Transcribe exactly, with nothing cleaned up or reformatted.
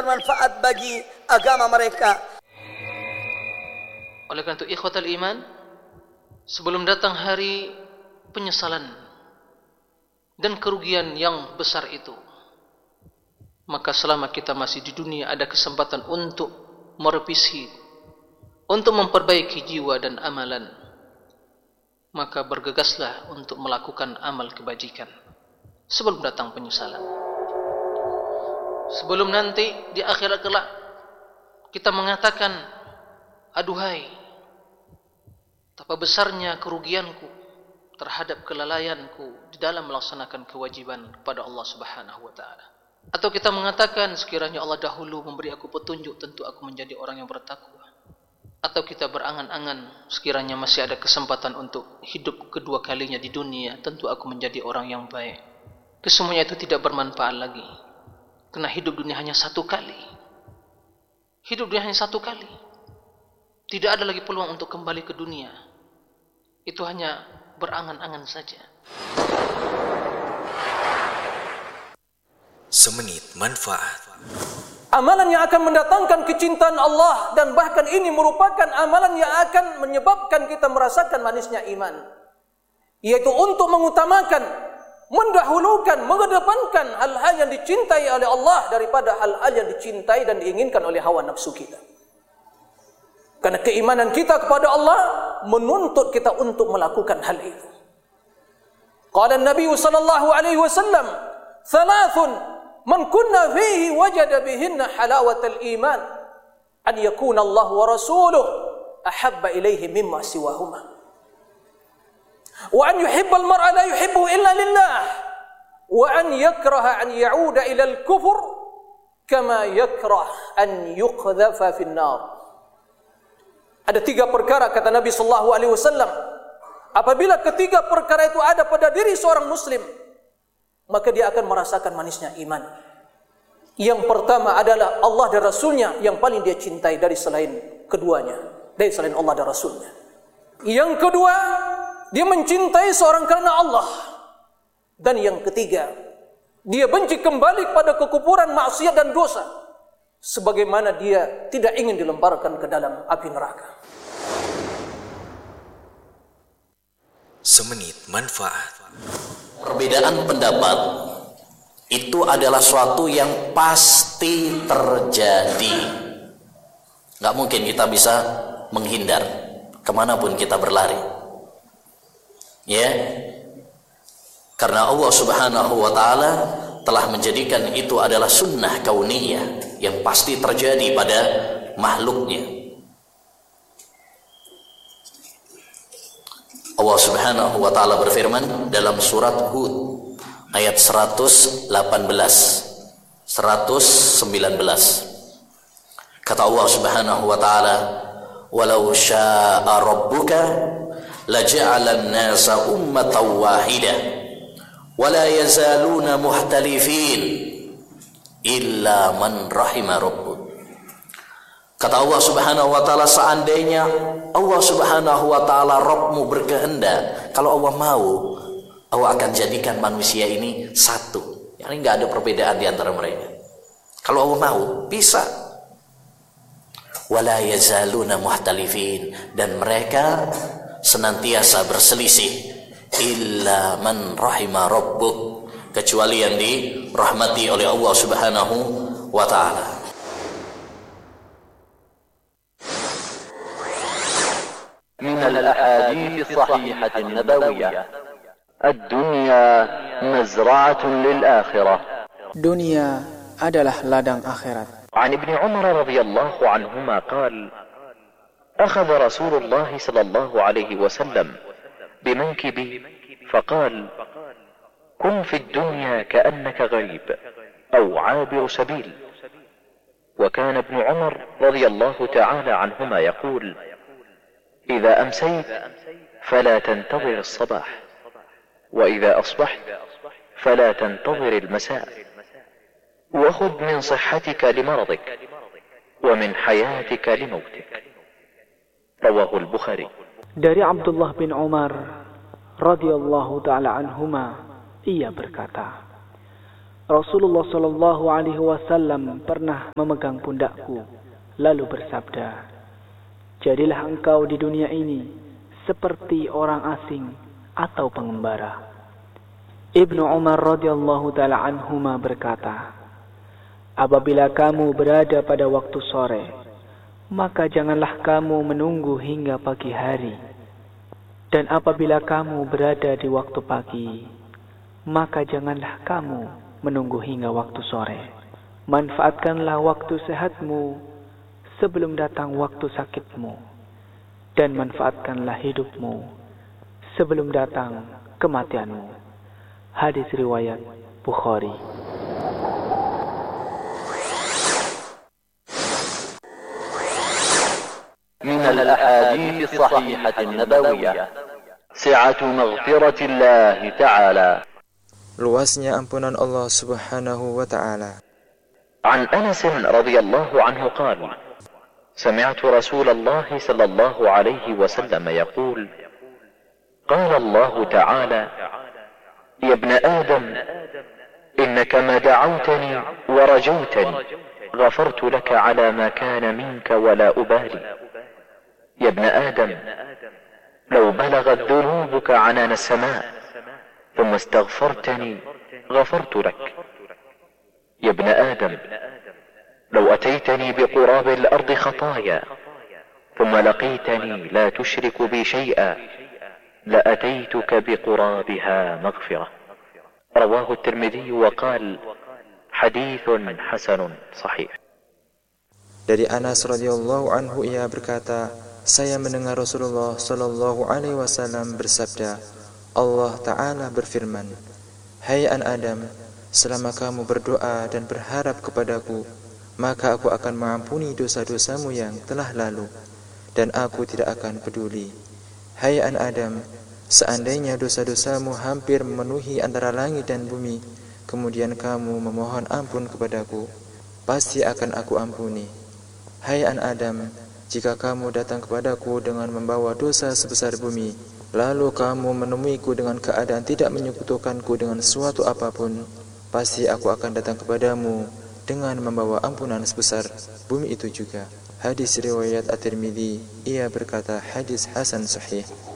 bermanfaat bagi agama mereka. Oleh karena itu ikhwatal iman, sebelum datang hari penyesalan dan kerugian yang besar itu, maka selama kita masih di dunia ada kesempatan untuk merevisi, untuk memperbaiki jiwa dan amalan, maka bergegaslah untuk melakukan amal kebajikan sebelum datang penyesalan. Sebelum nanti di akhirat kelak kita mengatakan, aduhai, betapa besarnya kerugianku terhadap kelalaianku di dalam melaksanakan kewajiban kepada Allah Subhanahu wa taala. Atau kita mengatakan, sekiranya Allah dahulu memberi aku petunjuk, tentu aku menjadi orang yang bertakwa. Atau kita berangan-angan, sekiranya masih ada kesempatan untuk hidup kedua kalinya di dunia, tentu aku menjadi orang yang baik. Kesemuanya itu tidak bermanfaat lagi, karena hidup dunia hanya satu kali. Hidup dunia hanya satu kali. Tidak ada lagi peluang untuk kembali ke dunia. Itu hanya berangan-angan saja. Semenit manfaat. Amalan yang akan mendatangkan kecintaan Allah, dan bahkan ini merupakan amalan yang akan menyebabkan kita merasakan manisnya iman, yaitu untuk mengutamakan, mendahulukan, mengedepankan hal-hal yang dicintai oleh Allah daripada hal-hal yang dicintai dan diinginkan oleh hawa nafsu kita. Karena keimanan kita kepada Allah menuntut kita untuk melakukan hal itu. Qala Nabi sallallahu alaihi wasallam, "Thalathun man kunna fihi wajada bihinna halawatal iman, an yakuna Allah wa rasuluhu ahabba ilaihi mimma siwahuma, wa an yuhibba al-mar'a la yuhibbuhu illa lillah, wa an yakraha an ya'uda ila al-kufr kama yakrah an yuqdhafa fi an-nar." Ada tiga perkara, kata Nabi sallallahu alaihi wasallam, apabila ketiga perkara itu ada pada diri seorang muslim, maka dia akan merasakan manisnya iman. Yang pertama adalah Allah dan Rasulnya yang paling dia cintai dari selain keduanya, dari selain Allah dan Rasulnya. Yang kedua, dia mencintai seorang karena Allah. Dan yang ketiga, dia benci kembali pada kekufuran, maksiat dan dosa, sebagaimana dia tidak ingin dilemparkan ke dalam api neraka. Semenit manfaat. Perbedaan pendapat itu adalah suatu yang pasti terjadi. Gak mungkin kita bisa menghindar kemanapun kita berlari, ya, karena Allah Subhanahu wa ta'ala telah menjadikan itu adalah sunnah kauniyah yang pasti terjadi pada makhluknya. Allah Subhanahu wa ta'ala berfirman dalam surat Hud ayat seratus delapan belas seratus sembilan belas. Kata Allah Subhanahu wa ta'ala, "Walau syaa rabbuka laja'ala an-nasa ummatan wahidah wa la yazaluna muhtalifin illa man rahima rabbuk." Kata Allah Subhanahu wa ta'ala, seandainya Allah Subhanahu wa ta'ala Rabbmu berkehendak, kalau Allah mau, Allah akan jadikan manusia ini satu. Yani enggak ada perbedaan di antara mereka. Kalau Allah mau, bisa. Wala yazaluna muhtalifin, dan mereka senantiasa berselisih, illa man rahima rabbuk, kecuali yang dirahmati oleh Allah Subhanahu wa ta'ala. من الأحاديث الصحيحة النبوية الدنيا مزرعة للآخرة. Dunia adalah ladang akhirat. عن ابن عمر رضي الله عنهما قال: أخذ رسول الله صلى الله عليه وسلم بمنكبي فقال: كن في الدنيا كأنك غريب أو عابر سبيل. وكان ابن عمر رضي الله تعالى عنهما يقول: إذا أمسيت فلا تنتظر الصباح، وإذا أصبحت فلا تنتظر المساء، وخذ من صحتك لمرضك ومن حياتك لموتك. رواه البخاري. Dari Abdullah bin Umar radhiyallahu taala anhuma, ia berkata, Rasulullah Shallallahu Alaihi Wasallam pernah memegang pundakku, lalu bersabda, jadilah engkau di dunia ini seperti orang asing atau pengembara. Ibnu Umar radhiyallahu taala anhuma berkata, apabila kamu berada pada waktu sore, maka janganlah kamu menunggu hingga pagi hari. Dan apabila kamu berada di waktu pagi, maka janganlah kamu menunggu hingga waktu sore. Manfaatkanlah waktu sehatmu sebelum datang waktu sakitmu, dan manfaatkanlah hidupmu sebelum datang kematianmu. Hadis riwayat Bukhari. من الأحاديث الصحيحة النبوية سعة مغفرة الله تعالى. Luasnya ampunan Allah Subhanahu wa ta'ala. عن أنس رضي الله عنه قال سمعت رسول الله صلى الله عليه وسلم يقول قال الله تعالى يا ابن آدم إنك ما دعوتني ورجوتني غفرت لك على ما كان منك ولا أبالي. يا ابن آدم لو بلغت ذنوبك عنان السماء ثم استغفرتني غفرت لك. يا ابن آدم لو أتيتني بقراب الأرض خطايا ثم لقيتني لا تشرك بي شيئا لأتيتك بقرابها مغفرة. رواه الترمذي وقال حديث حسن صحيح. Dari Anas radhiyallahu anhu ia berkata, saya mendengar Rasulullah sallallahu alaihi wasallam bersabda, Allah Ta'ala berfirman, hai anak Adam, selama kamu berdoa dan berharap kepadaku, maka aku akan mengampuni dosa-dosamu yang telah lalu, dan aku tidak akan peduli. Hai anak Adam, seandainya dosa-dosamu hampir memenuhi antara langit dan bumi, kemudian kamu memohon ampun kepadaku, pasti akan aku ampuni. Hai anak Adam, jika kamu datang kepadaku dengan membawa dosa sebesar bumi, lalu kamu menemuiku dengan keadaan tidak menyekutukanku dengan sesuatu apapun, pasti aku akan datang kepadamu dengan membawa ampunan sebesar bumi itu juga. Hadis riwayat At-Tirmidzi, ia berkata hadis hasan sahih.